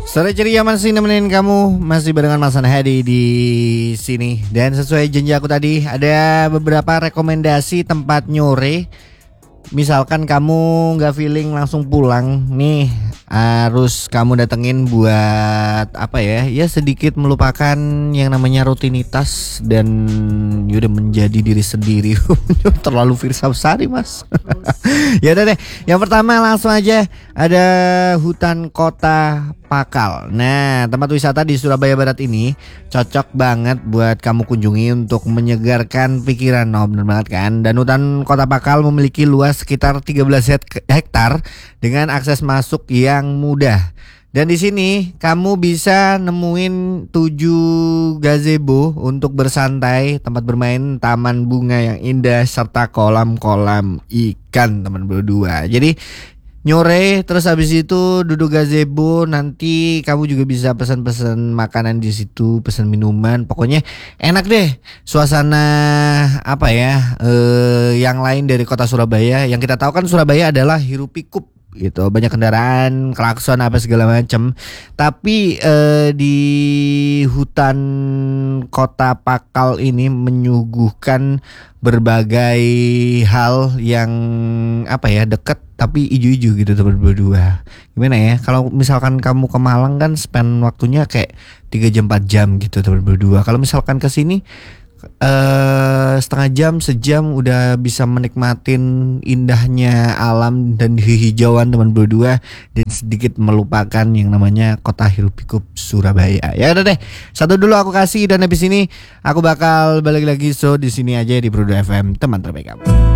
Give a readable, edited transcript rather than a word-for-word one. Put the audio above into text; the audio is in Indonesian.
Sore ceria masih nemenin kamu, masih barengan Mas Hadi di sini. Dan sesuai janji aku tadi, ada beberapa rekomendasi tempat nyore. Misalkan kamu nggak feeling langsung pulang nih, harus kamu datengin buat apa ya? Ya sedikit melupakan yang namanya rutinitas dan udah menjadi diri sendiri. Terlalu filsafat mas. Ya udah deh. Yang pertama langsung aja ada hutan kota Pakal. Nah, tempat wisata di Surabaya Barat ini cocok banget buat kamu kunjungi untuk menyegarkan pikiran. Oh, bener banget kan? Dan hutan kota Pakal memiliki luas sekitar 13 hektar dengan akses masuk yang mudah. Dan di sini kamu bisa nemuin 7 gazebo untuk bersantai, tempat bermain, taman bunga yang indah serta kolam-kolam ikan teman berdua. Jadi nyore terus habis itu duduk gazebo, nanti kamu juga bisa pesan-pesan makanan di situ, pesan minuman, pokoknya enak deh. Suasana apa ya? Yang lain dari kota Surabaya. Yang kita tahu kan Surabaya adalah hiruk pikuk gitu, banyak kendaraan, klakson apa segala macam. Tapi di hutan kota Pakal ini menyuguhkan berbagai hal yang apa ya, dekat tapi ijo-ijo gitu teman berdua. Gimana ya, kalau misalkan kamu ke Malang kan spend waktunya kayak 3 jam 4 jam gitu teman berdua. Kalau misalkan ke sini setengah jam, sejam udah bisa menikmatin indahnya alam dan hijauan teman berdua, dan sedikit melupakan yang namanya kota hiruk pikuk Surabaya. Ya udah deh, satu dulu aku kasih, dan habis ini aku bakal balik lagi. So di sini aja di Brodo FM, teman terbaik kamu.